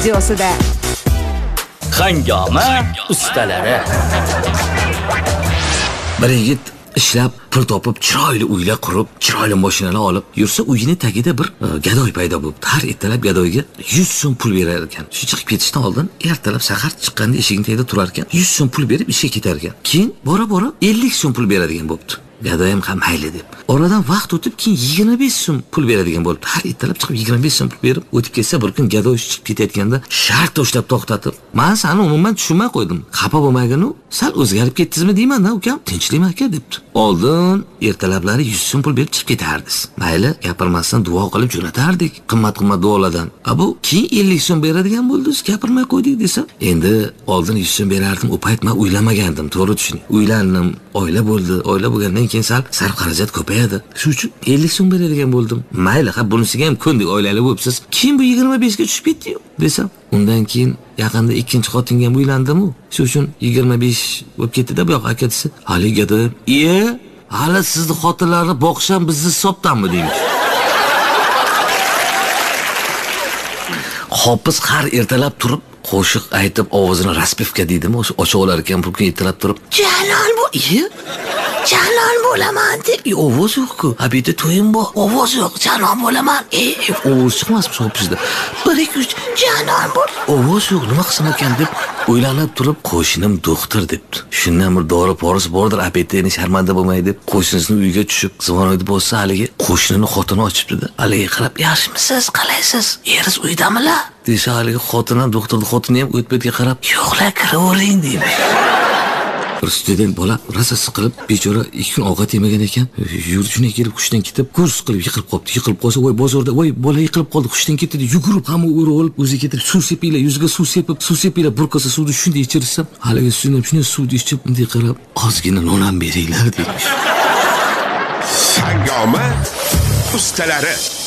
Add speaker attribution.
Speaker 1: studiosida.
Speaker 2: Hangoma ustalari.
Speaker 3: Bir yigit ishlab, pul topib, chiroyli uylar qurib, chiroyli mashinalar olib yursa, uyini tagida bir gadoy paydo bo'ldi. Har ertalab gadoyga 100 so'm pul berar ekan. Shu chiqib ketishdan oldin ertalab sahar chiqqanda eshigini tagida turar ekan, 100 so'm pul berib ishga ketar ekan. Keyin bora 50 so'm pul beradigan bo'ldi. Gadoyim ham mayli deb. Oradan vaqt o'tib keyin 25 so'm pul beradigan bo'ldi. Har ertalab chiqib 25 so'm pul berib o'tib ketsa, bir kun gadoy chiqib ketayotganda shart ushlab to'xtatib, "Men seni umuman tushunmay qo'ydim. Xafa bo'lmagin-u, sal o'zgarib ketdingizmi deyman-da, ukam. Tinchlikmi aka?" debdi. Oldin ertalablari 100 so'm pul berib chiqib ketardingiz. Mayli, gapirmasdan duo qilib jo'natardik. Qimmat duolardan. Bu keyin 50 so'm beradigan bo'ldingiz, gapirmay qo'ydik desam, endi oldin 100 so'm berardim. U payt men uylamagandim, to'g'ri tushuning. Uylandim, oila bo'ldi. Oila bo'lgandan keyin sal sarf xarajat ko'payadi. Shuning uchun 50 so'm beradigan bo'ldim. Mayli, bunisiga ham ko'ndik, oilali bo'libsiz. Keyin bu 25 ga tushib ketdi-yu, desam. Undan keyin yaqinda ikkinchi xotinga ham uylandim-u. Shuning uchun 25 bo'lib ketdi-da, bu yoq aka desa, "Hali gadoy, hali sizni xotinlarni boqisham bizni hisobdanmi?" deymiz. Hofiz har ertalab turib qo'shiq aytib ovozini raspevka deydimi, o'sha ochoqlar ekan, bir kun ertalab turib, "Jalol bu, Jalol bo'laman" deb ovoz yo'q-ku. Abida to'yim bor, ovoz yo'q, Jalol bo'laman. Ovoz chiqmasmi hofizda? 1-2-3 Jalol bo'l. Ovoz yo'q, nima qilsam ekan deb o'ylanib turib, qo'shnim doktor debdi. Shundan bir dori poris bordir, abidani sharmanda bo'lmay deb qo'shnisining uyiga tushib, zvonoyni bo'lsa, haligi qo'shnining xotini ochibdi-da. Haligi qarab, "Yaxshimisiz, qalaysiz? Eringiz uydamilar?" desa, haligi xotinim, doktorning xotini ham o'tib-o'tga qarab, "Yo'qlar, kiravering" deydi. Bir student bola rosa siqilib, bechora 2 kun ovqat yemagan ekan. Yurtishga kelib hushdan ketib, kurs qilib yiqilib qoldi. Yiqilib qolsa, "Voy, bozorda, voy, bola yiqilib qoldi, hushdan ketdi" deb yugurib, hamma o'rib olib, o'zi ketib suv sepinglar, yuziga suv sepib, bir kosa suvni shunday ichirsam, haligi suvni shunday suvni ichib, bunday qarab, "Ozgina non ham beringlar" demiş.
Speaker 4: Hangoma ustalari.